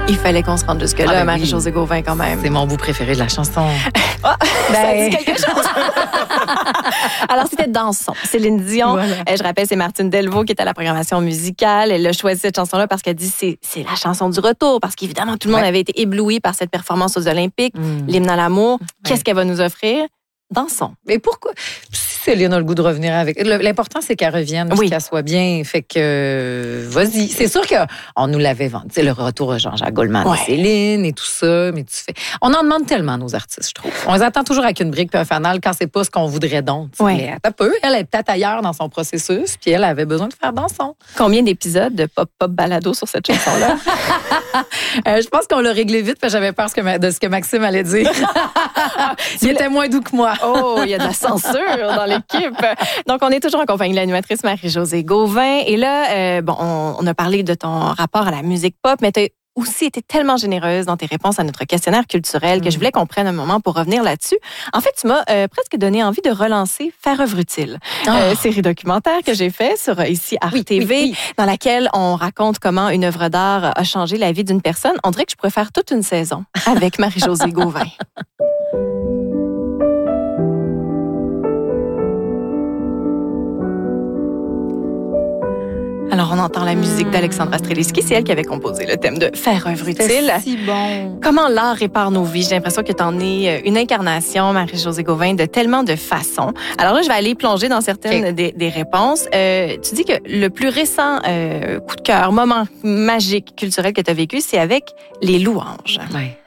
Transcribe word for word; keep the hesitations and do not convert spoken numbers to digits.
Il fallait qu'on se rende jusque-là, Ah ben Marie-Josée oui. Gauvin, quand même. C'est mon bout préféré de la chanson. Ah, Ben- ça dit quelque chose. Alors, c'était Dansons. Céline Dion. Voilà. Euh, je rappelle, c'est Martine Delvaux qui est à la programmation musicale. Elle a choisi cette chanson-là parce qu'elle dit que c'est, c'est la chanson du retour. Parce qu'évidemment, tout le monde Ouais. avait été ébloui par cette performance aux Olympiques. Mm. L'hymne à l'amour. Qu'est-ce Ouais. qu'elle va nous offrir? Dansons. Mais pourquoi? Si Céline a le goût de revenir avec. le- L'important, c'est qu'elle revienne, Oui. oui. qu'elle soit bien. Fait que, euh, vas-y. C'est sûr qu'on nous l'avait vendu. Tu sais, le retour à Jean-Jacques Goldman Ouais. et Céline et tout ça. Mais tu fais. On en demande tellement, nos artistes, je trouve. On les attend toujours avec une brique puis un fanal quand c'est pas ce qu'on voudrait donc. tu sais. Ouais. Mais attends peu. Elle est peut-être ailleurs dans son processus. Puis elle avait besoin de faire Dansons. Combien d'épisodes de pop-pop balado sur cette chanson-là? Euh, je pense qu'on l'a réglé vite parce que j'avais peur ce que ma- de ce que Maxime allait dire. Il était moins doux que moi. Oh, il y a de la censure dans l'équipe. Donc, on est toujours en compagnie de l'animatrice Marie-Josée Gauvin. Et là, euh, bon, on, on a parlé de ton rapport à la musique pop, mais tu as aussi été tellement généreuse dans tes réponses à notre questionnaire culturel que je voulais qu'on prenne un moment pour revenir là-dessus. En fait, tu m'as euh, presque donné envie de relancer Faire œuvre utile, Ah. euh, série documentaire que j'ai fait sur euh, ici Arte Oui, T V, oui, oui. dans laquelle on raconte comment une œuvre d'art a changé la vie d'une personne. On dirait que je pourrais faire toute une saison avec Marie-Josée Gauvin. Alors, on entend la musique d'Alexandra Streliski. C'est elle qui avait composé le thème de Faire œuvre utile. C'est si bon. Comment l'art répare nos vies? J'ai l'impression que tu en es une incarnation, Marie-Josée Gauvin, de tellement de façons. Alors là, je vais aller plonger dans certaines Okay. des, des réponses. Euh, tu dis que le plus récent euh, coup de cœur, moment magique culturel que tu as vécu, c'est avec les louanges. Ouais.